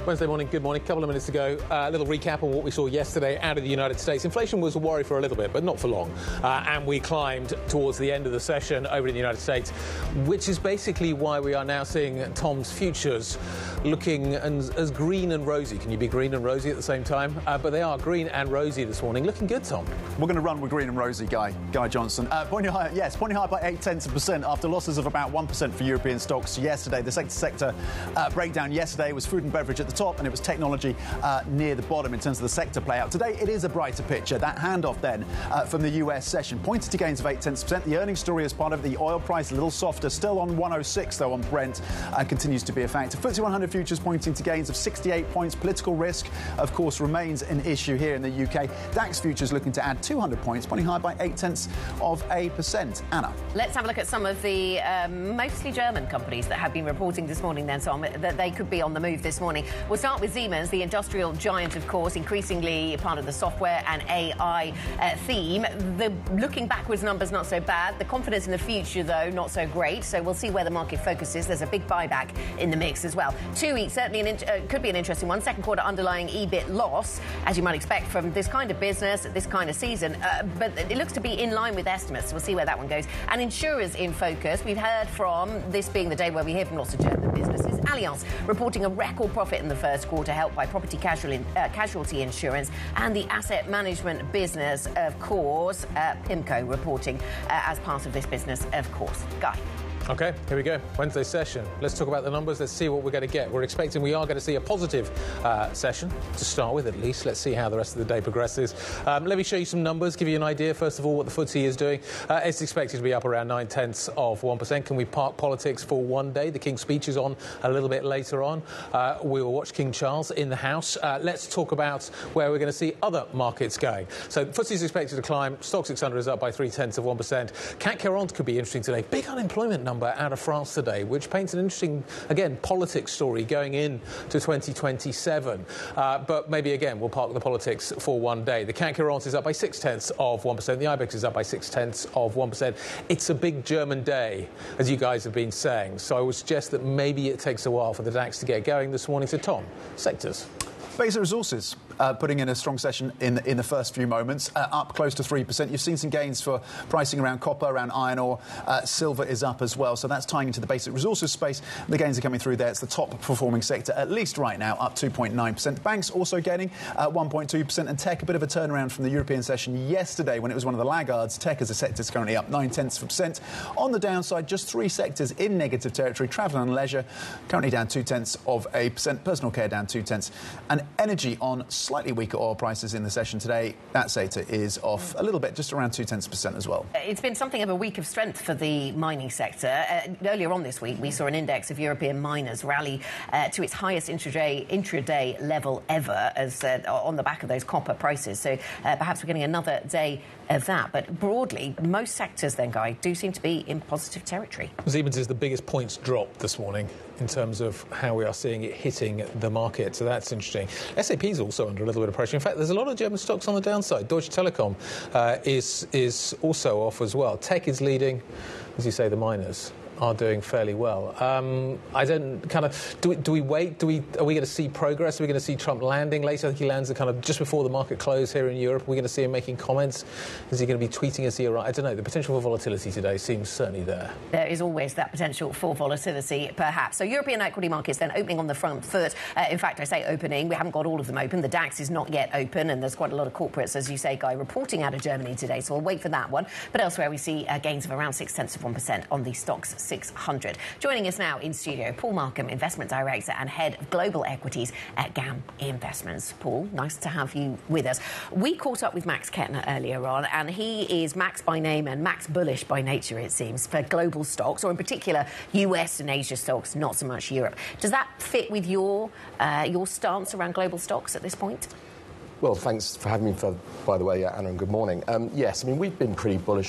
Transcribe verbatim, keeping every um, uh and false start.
Wednesday morning, good morning. A couple of minutes ago, uh, a little recap on what we saw yesterday out of the United States. Inflation was a worry for a little bit, but not for long. Uh, and we climbed towards the end of the session over in the United States, which is basically why we are now seeing Tom's futures looking as, as green and rosy. Can you be green and rosy at the same time? Uh, but they are green and rosy this morning. Looking good, Tom. We're going to run with green and rosy, Guy. Guy Johnson. Uh, pointing higher, yes, pointing higher by eight tenths of a percent after losses of about one percent for European stocks yesterday. The sector-sector uh, breakdown yesterday was food and beverage at the top, and it was technology uh, near the bottom in terms of the sector play out. Today, it is a brighter picture. That handoff then uh, from the U S session pointed to gains of eight tenths of a percent. The earnings story as part of the oil price, a little softer, still on one oh six though on Brent, uh, continues to be a factor. F T S E one hundred futures pointing to gains of sixty-eight points. Political risk, of course, remains an issue here in the U K. DAX futures looking to add two hundred points, pointing higher by eight tenths of a percent. Anna. Let's have a look at some of the um, mostly German companies that have been reporting this morning then, Tom, that they could be on the move this morning. We'll start with Siemens, the industrial giant, of course, increasingly part of the software and A I uh, theme. The looking backwards numbers not so bad. The confidence in the future, though, not so great. So we'll see where the market focuses. There's a big buyback in the mix as well. TUI, certainly an uh, could be an interesting one. Second quarter underlying E B I T loss, as you might expect from this kind of business, this kind of season. Uh, but it looks to be in line with estimates. We'll see where that one goes. And insurers in focus. We've heard from, this being the day where we hear from lots of German businesses, Allianz reporting a record profit in the first quarter, helped by property casualty, uh, casualty insurance, and the asset management business, of course, uh, PIMCO reporting uh, as part of this business, of course. Guy. OK, here we go. Wednesday session. Let's talk about the numbers. Let's see what we're going to get. We're expecting we are going to see a positive uh, session, to start with at least. Let's see how the rest of the day progresses. Um, let me show you some numbers, give you an idea, first of all, what the F T S E is doing. Uh, it's expected to be up around nine tenths of one percent. Can we park politics for one day? The King's speech is on a little bit later on. Uh, we will watch King Charles in the House. Uh, let's talk about where we're going to see other markets going. So the F T S E is expected to climb. Stock six hundred is up by three tenths of one percent. C A C quarante could be interesting today. Big unemployment number out of France today, which paints an interesting, again, politics story going in to twenty twenty-seven. Uh, but maybe, again, we'll park the politics for one day. The C A C quarante is up by six tenths of one percent. The I BEX is up by six tenths of one percent. It's a big German day, as you guys have been saying. So I would suggest that maybe it takes a while for the DAX to get going this morning. So, Tom, sectors. Basic Resources uh, putting in a strong session in in the first few moments, uh, up close to three percent. You've seen some gains for pricing around copper, around iron ore. Uh, silver is up as well, so that's tying into the Basic Resources space. The gains are coming through there. It's the top performing sector, at least right now, up two point nine percent. Banks also gaining uh, one point two percent, and tech a bit of a turnaround from the European session yesterday when it was one of the laggards. Tech as a sector is currently up nine tenths of a percent. On the downside, just three sectors in negative territory. Travel and leisure currently down two tenths of a percent. Personal care down two tenths. And energy on slightly weaker oil prices in the session today. That sector is off a little bit, just around two tenths of a percent as well. It's been something of a week of strength for the mining sector. Uh, earlier on this week, we saw an index of European miners rally uh, to its highest intraday, intraday level ever as uh, on the back of those copper prices. So uh, perhaps we're getting another day of that. But broadly, most sectors then, Guy, do seem to be in positive territory. Siemens is the biggest points drop this morning in terms of how we are seeing it hitting the market. So that's interesting. S A P is also under a little bit of pressure. In fact, there's a lot of German stocks on the downside. Deutsche Telekom uh, is, is also off as well. Tech is leading, as you say, the miners are doing fairly well. Um, I don't kind of do we, do we wait? Do we are we going to see progress? Are we going to see Trump landing later? I think he lands kind of just before the market close here in Europe. Are we going to see him making comments? Is he going to be tweeting as he arrives? I don't know. The potential for volatility today seems certainly there. There is always that potential for volatility, perhaps. So European equity markets then opening on the front foot. Uh, in fact, I say opening. We haven't got all of them open. The DAX is not yet open, and there's quite a lot of corporates, as you say, Guy, reporting out of Germany today. So we'll wait for that one. But elsewhere, we see uh, gains of around six tenths of one percent on the Stoxx six hundred. Joining us now in studio, Paul Markham, Investment Director and Head of Global Equities at G A M Investments. Paul, nice to have you with us. We caught up with Max Kettner earlier on, and he is Max by name and Max bullish by nature, it seems, for global stocks, or in particular U S and Asia stocks, not so much Europe. Does that fit with your, uh, your stance around global stocks at this point? Well, thanks for having me, for, by the way, Anna, and good morning. Um, yes, I mean, we've been pretty bullish